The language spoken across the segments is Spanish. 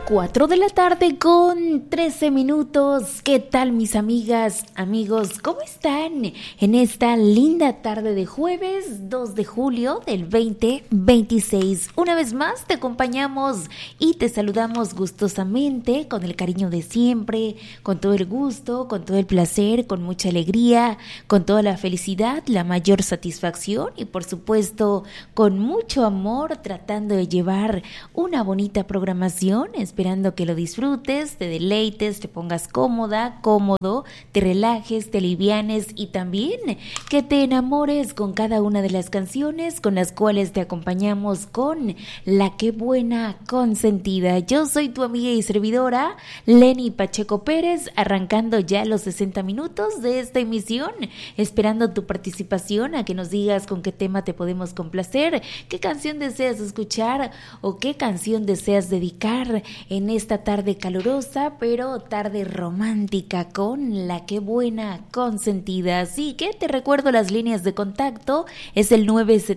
4 de la tarde con 13 minutos. ¿Qué tal, mis amigas, amigos? ¿Cómo están en esta linda tarde de jueves 2 de julio del 2026? Una vez más te acompañamos y te saludamos gustosamente, con el cariño de siempre, con todo el gusto, con todo el placer, con mucha alegría, con toda la felicidad, la mayor satisfacción y por supuesto con mucho amor, tratando de llevar una bonita programación, esperando que lo disfrutes, te deleites, te pongas cómoda, cómodo, te relajes, te alivianes y también que te enamores con cada una de las canciones con las cuales te acompañamos con La Qué Buena Consentida. Yo soy tu amiga y servidora, Lenny Pacheco Pérez, arrancando ya los 60 minutos de esta emisión, esperando tu participación, a que nos digas con qué tema te podemos complacer, qué canción deseas escuchar o qué canción deseas dedicar en esta tarde calurosa, pero tarde romántica con La Qué Buena Consentida. Así que te recuerdo las líneas de contacto, es el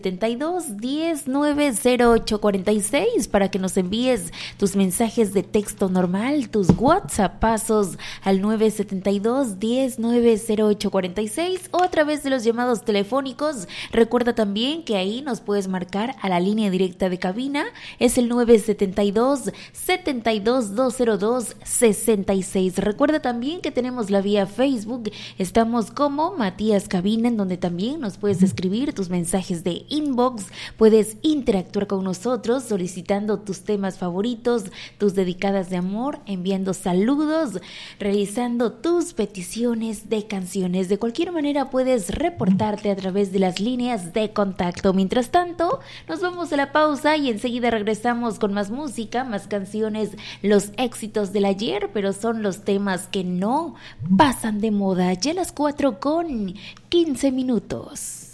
972-10-90846 para que nos envíes tus mensajes de texto normal, tus WhatsAppazos al 972-10-90846 o a través de los llamados telefónicos. Recuerda también que ahí nos puedes marcar a la línea directa de cabina, es el 972-7220266. Recuerda también que tenemos la vía Facebook, estamos como Matías Cabina, en donde también nos puedes escribir tus mensajes de inbox, puedes interactuar con nosotros solicitando tus temas favoritos, tus dedicadas de amor, enviando saludos, realizando tus peticiones de canciones. De cualquier manera puedes reportarte a través de las líneas de contacto. Mientras tanto, nos vamos a la pausa y enseguida regresamos con más música, más canciones, los éxitos del ayer, pero son los temas que no pasan de moda. Ya las 4 con 15 minutos.